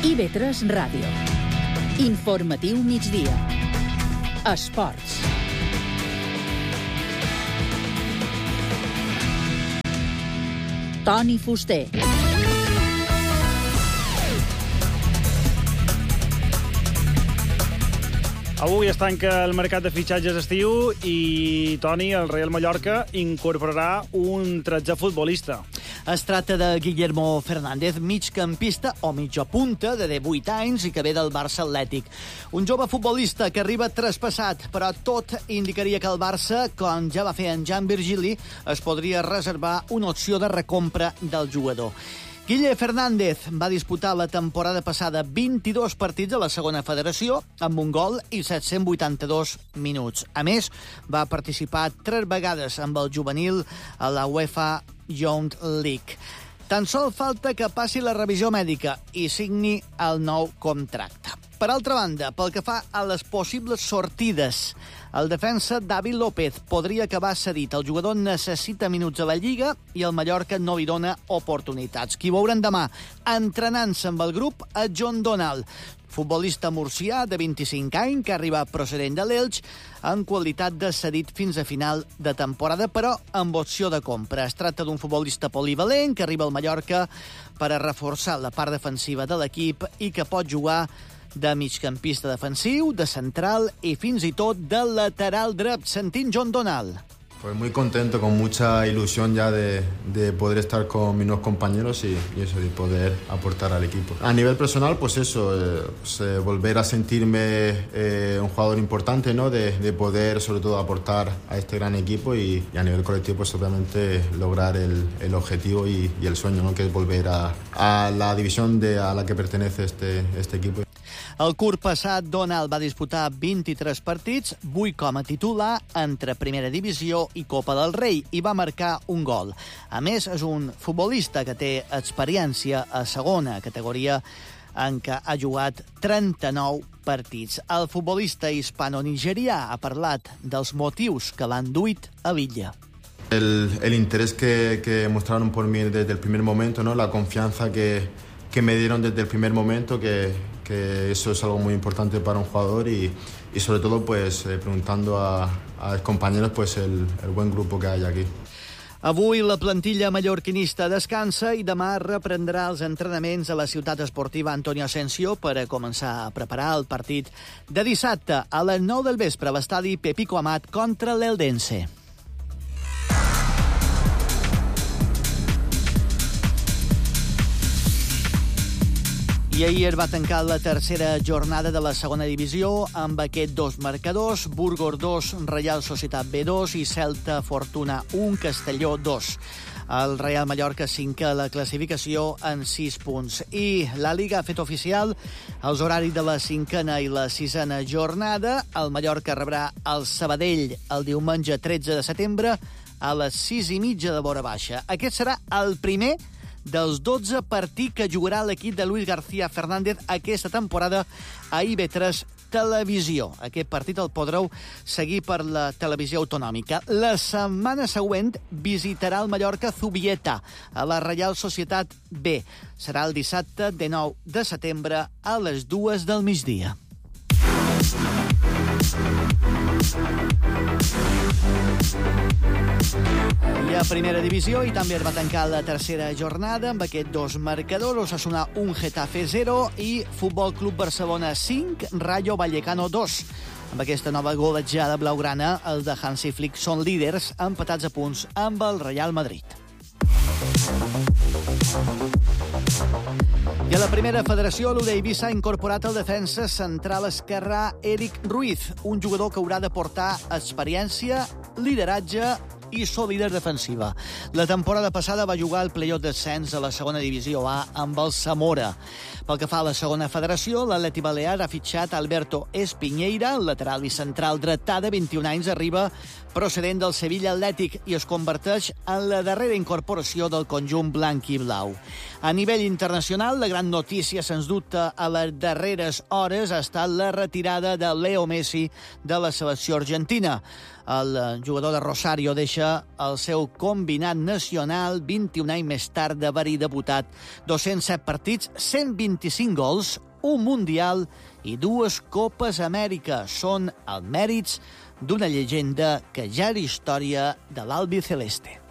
IB3 Ràdio. Informatiu migdia. Esports. Toni Fuster. Avui es tanca el mercat de fitxatges estiu i, Toni, el Real Mallorca incorporarà un 13è futbolista. Es tracta de Guillermo Fernández, migcampista o mitja punta de 18 anys i que ve del Barça Atlètic. Un jove futbolista que arriba traspassat, però tot indicaria que el Barça, com ja va fer en Jan Virgili, es podria reservar una opció de recompra del jugador. Guille Fernández va disputar la temporada passada 22 partits a la segona federació amb un gol i 782 minuts. A més, va participar 3 vegades amb el juvenil a la UEFA Youth League. Tan sol falta que passi la revisió mèdica i signi el nou contracte. Per altra banda, pel que fa a les possibles sortides, el defensa David López podria acabar cedit. El jugador necessita minuts a la Lliga i el Mallorca no li dona oportunitats. Qui veurem demà entrenant-se amb el grup a John Donald, futbolista murcià de 25 anys que arriba procedent de l'Elx en qualitat de cedit fins a final de temporada, però amb opció de compra. Es tracta d'un futbolista polivalent que arriba al Mallorca per a reforçar la part defensiva de l'equip i que pot jugar de migcampista defensiu, de central i fins i tot de lateral dret. Sentim John Donald. Pues muy contento, con mucha ilusión ya de poder estar con mis nuevos compañeros y eso, de poder aportar al equipo. A nivel personal, pues eso, volver a sentirme un jugador importante, ¿no? De poder, sobre todo, aportar a este gran equipo y a nivel colectivo, pues obviamente lograr el objetivo y el sueño, ¿no? Que es volver a la división a la que pertenece este equipo. El curt passat, Donald va disputar 23 partits, 8 com a titular entre Primera Divisió i Copa del Rei, i va marcar un gol. A més, és un futbolista que té experiència a segona categoria en què ha jugat 39 partits. El futbolista hispano-nigerià ha parlat dels motius que l'han duit a l'illa. El interés que mostraron por mí desde el primer momento, ¿no? La confianza que me dieron desde el primer momento, que eso es algo muy importante para un jugador y sobre todo pues preguntando a compañeros pues el buen grupo que hay aquí. Avui la plantilla mallorquinista descansa i demà reprendrà els entrenaments a la ciutat esportiva Antonio Asensio per a començar a preparar el partit de dissabte a les 9 del vespre a l'estadi Pepico Amat contra l'Eldense. I ahir es va tancar la tercera jornada de la segona divisió amb aquests 2 marcadors: Burgos 2, Reial Societat B2 i Celta Fortuna 1, Castelló 2. El Real Mallorca 5 a la classificació en 6 punts. I la Liga ha fet oficial els horaris de la 5a i la 6a jornada. El Mallorca rebrà el Sabadell el diumenge 13 de setembre a les 6:30 de vora baixa. Aquest serà el primer dels 12 partits que jugarà l'equip de Luis García Fernández aquesta temporada a IB3 Televisió. Aquest partit el podreu seguir per la televisió autonòmica. La setmana següent visitarà el Mallorca Zubieta a la Reial Societat B. Serà el dissabte 19 de setembre a les 2 del migdia. Hi ha primera divisió i també es va tancar la tercera jornada amb aquests 2 marcadors: Osasuna 1, Getafe 0 i Futbol Club Barcelona 5, Rayo Vallecano 2. Amb aquesta nova golejada blaugrana, els de Hansi Flick són líders, empatats a punts amb el Real Madrid. I a la primera federació, l'Eivissa ha incorporat el defensa central esquerrà Eric Ruiz, un jugador que haurà de portar experiència, lideratge i solidesa defensiva. La temporada passada va jugar al play-off d'ascens a la segona divisió A amb el Zamora. Pel que fa a la segona federació, l'Atleti Balear ha fitxat Alberto Espiñeira, el lateral i central dretà de 21 anys, arriba procedent del Sevilla Atlètic i es converteix en la darrera incorporació del conjunt blanc i blau. A nivell internacional, la gran notícia, sens dubte, a les darreres hores ha estat la retirada de Leo Messi de la selecció argentina. El jugador de Rosario deixa el seu combinat nacional 21 anys més tard d'haver-hi debutat 207 partits, 125 gols, un Mundial i 2 Copes Amèrica. Són els mèrits d'una llegenda que ja era història de l'albiceleste.